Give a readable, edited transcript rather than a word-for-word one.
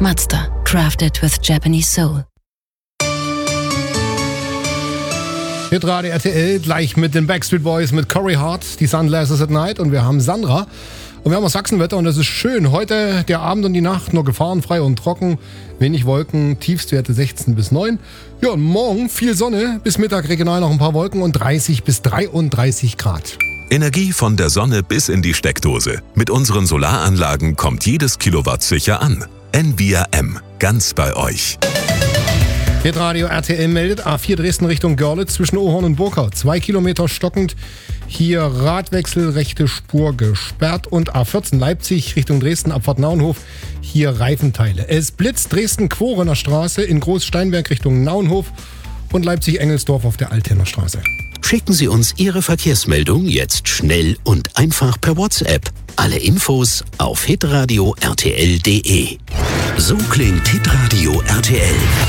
Mazda, crafted with Japanese soul. Hitradio RTL, gleich mit den Backstreet Boys, mit Corey Hart, die Sunglasses at Night, und wir haben Sandra und wir haben das Sachsenwetter und es ist schön. Heute der Abend und die Nacht nur gefahrenfrei und trocken, wenig Wolken, Tiefstwerte 16 bis 9. Ja, und morgen viel Sonne, bis Mittag regional noch ein paar Wolken und 30 bis 33 Grad. Energie von der Sonne bis in die Steckdose. Mit unseren Solaranlagen kommt jedes Kilowatt sicher an. Envia M, ganz bei euch. Hitradio RTL meldet A4 Dresden Richtung Görlitz zwischen Ohorn und Burkau. 2 Kilometer stockend. Hier Radwechsel, rechte Spur gesperrt. Und A14 Leipzig Richtung Dresden, Abfahrt Nauenhof. Hier Reifenteile. Es blitzt Dresden-Quorener Straße in Großsteinberg Richtung Nauenhof und Leipzig-Engelsdorf auf der Altener Straße. Schicken Sie uns Ihre Verkehrsmeldung jetzt schnell und einfach per WhatsApp. Alle Infos auf hitradio rtl.de. So klingt Hitradio RTL.